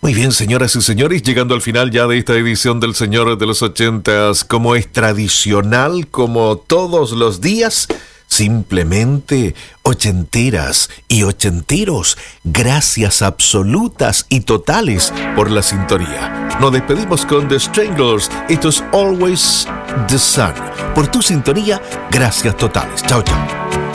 Muy bien, señoras y señores, llegando al final ya de esta edición del Señor de los Ochentas, como es tradicional, como todos los días, simplemente ochenteras y ochenteros, gracias absolutas y totales por la sintonía. Nos despedimos con The Stranglers, esto es Always the Sun. Por tu sintonía, gracias totales. Chao, chao.